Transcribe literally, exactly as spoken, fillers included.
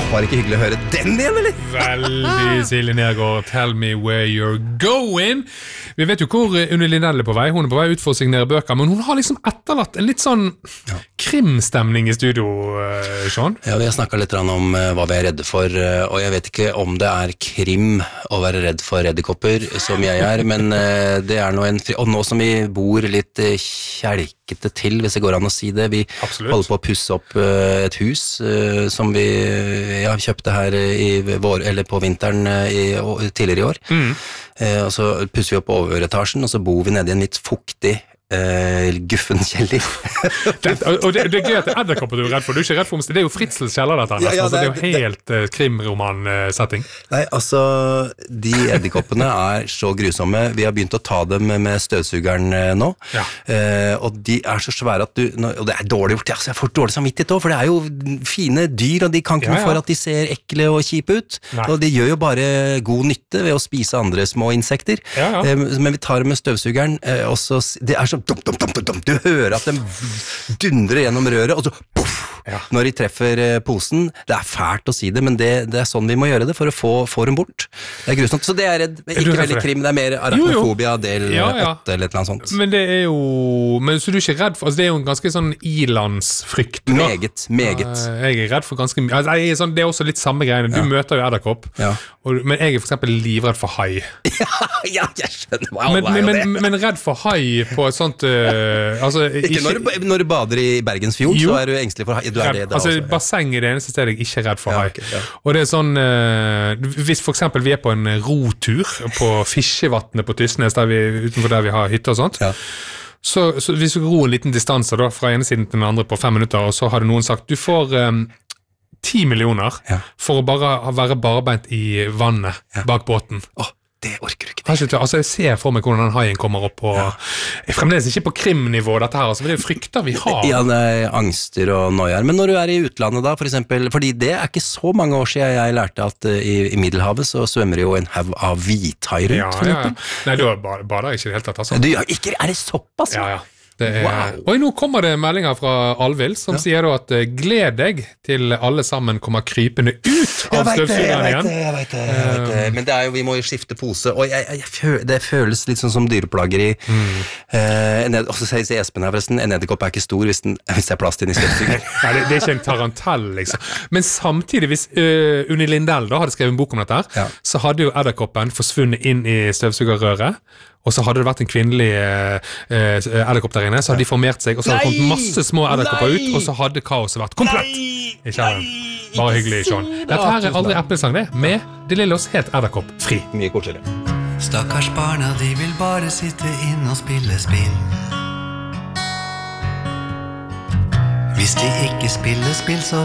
Var det ikke hyggelig å høre den igjen, eller? Veldig Silje Nergård, tell me where you're going. Vi vet jo hvor Unni Lindell er på vei. Hun er på vei ut for å signere bøker, men hun har liksom etterlatt en litt sånn ja. krimstemning i studio, Sean. Ja, vi har snakket litt om uh, hva vi er redde for, uh, og jeg vet ikke om det er krim å være redd for redderkopper, som jeg er, men uh, det er noe en fri... Og nå som vi bor litt uh, kjelkete til, hvis det går an å si det, vi Absolutt. holder på å pusse opp uh, et hus uh, som vi ja, kjøpte her i vår, eller på vinteren uh, i, tidligere i år. Mm. Uh, og så pusser vi opp overetasjen, og så bor vi nede i en litt fuktig Uh, guffen kjeller. det, og det, det er gøy at det er edderkopper du er redd for. Du er ikke redd for det er jo Fritzels kjeller dette. Ja, ja, det, altså, det er jo helt uh, krimroman-setting. Nei, altså, de edderkoppene er så grusomme. Vi har begynt å ta dem med støvsugeren uh, nå. Ja. Uh, og de er så svære at du og det er dårlig gjort, altså, jeg får dårlig samvittighet også, for det er jo fine dyr, og de kan ikke noe ja, ja. for at de ser ekle og kjipe ut. Nei. Og de gjør jo bare god nytte ved å spise andre små insekter. Ja, ja. Uh, men vi tar dem med støvsugeren, uh, og så det er så Dum, dum, dum, dum. Du hører at de dundrer gjennom røret, og så puff, ja. når de treffer posen. Det er fælt å si det, men det, det er sånn vi må gjøre det for å få, få dem bort. Det er grusomt, så det er redd, ikke er veldig krim, det er mer arachnofobia del ja, ja. åtte eller et eller annet sånt. Men det er jo, men så du er ikke redd for, altså det er jo en ganske sånn ilandsfrykt. Meget, meget. Jeg er redd for ganske mye, altså, jeg er sånn, det er også litt samme greiene, du ja. møter jo edderkopp, ja. og, men jeg er for eksempel livredd for hai. ja, ja, jeg skjønner, wow, men, men, men, men redd for hai på et sånt Uh, altså, ikke, ikke når, du, når du bader i Bergensfjord, jo, så er du engstelig for hai. Du er det, altså, også, ja. basseng er det eneste stedet jeg ikke er redd for ja, hai. Okay, ja. Og det er sånn, uh, hvis for eksempel vi er på en rotur på Fiskevatnet på Tysnes, der vi, utenfor der vi har hytte og sånt, ja. så, så hvis vi ror en liten distanse da, fra ene siden til den andre på fem minutter, og så hadde noen sagt, du får um, ti millioner ja. for å bare være barbeint i vannet ja. bak båten. Åh, oh. Det orker du ikke. Det. Altså, jeg ser for meg hvordan den haien kommer opp på ja. Jeg er fremdeles ikke på krimnivå dette her, altså, men det er jo frykter vi har. Ja, det er angster og noier. Men når du er i utlandet da, for eksempel, fordi det er ikke så mange år siden jeg lærte at uh, i, i Middelhavet så svømmer jo en haug av hvithai rundt, ja, for eksempel. Ja, ja. Nei, du bader ikke det helt tatt, altså. Du, ikke, er det såpass? Ja, ja. Det er, wow. Og nå kommer det meldinger fra Alvild som ja. sier da at gled deg til alle sammen kommer krypende ut av støvsugeren igjen. Jeg vet det, jeg vet det. Men det er jo, vi må jo skifte pose, og jeg, jeg, jeg, det føles litt sånn som dyreplageri. Mm. Eh, og så sier Espen her forresten, en edderkopp er ikke stor hvis, den, hvis det er plass til den i støvsugeren. Nei, det, det er ikke en tarantell, liksom. Men samtidig, hvis uh, Unni Lindell da hadde skrevet en bok om dette her, ja. så hadde jo edderkoppen forsvunnet inn i støvsugerrøret, og så hadde det vært en kvinnelig uh, edderkopp der inne, så hadde de formert seg, og så hadde det kommet masse små edderkopper ut, og så hadde kaoset vært komplett. Ikke bare hyggelig, Sean. Dette her er aldri eplesang, det, med De Lillos helt edderkopp fri. Mye kortere. Stakkars barna, de vil bare sitte inn og spille spill. Hvis de ikke spiller spill, så